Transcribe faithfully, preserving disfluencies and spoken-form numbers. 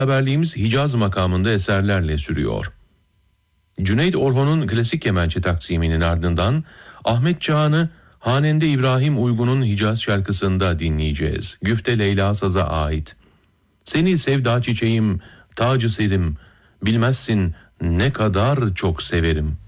beraberliğimiz Hicaz makamında eserlerle sürüyor. Cüneyt Orhon'un klasik kemençe taksiminin ardından Ahmet Çağan'ı Hanende İbrahim Uygun'un Hicaz şarkısında dinleyeceğiz. Güfte Leyla Saz'a ait. Seni sevda çiçeğim, tacı serim, bilmezsin ne kadar çok severim.